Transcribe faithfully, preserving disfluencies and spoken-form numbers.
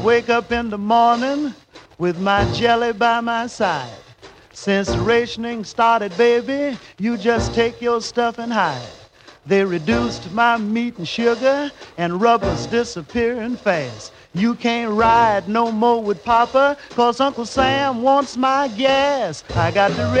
Wake up in the morning with my jelly by my side. Since rationing started, baby, you just take your stuff and hide. They reduced my meat and sugar, and rubber's disappearing fast. You can't ride no more with Papa, 'cause Uncle Sam wants my gas. I got the